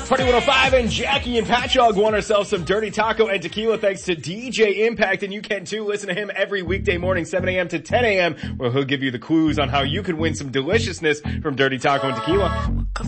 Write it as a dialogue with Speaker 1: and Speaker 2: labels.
Speaker 1: Party 105 and Jackie and Patchogue won ourselves some dirty taco and tequila thanks to DJ Impact, and you can too. Listen to him every weekday morning, 7 a.m. to 10 a.m., where he'll give you the clues on how you can win some deliciousness from dirty taco and tequila.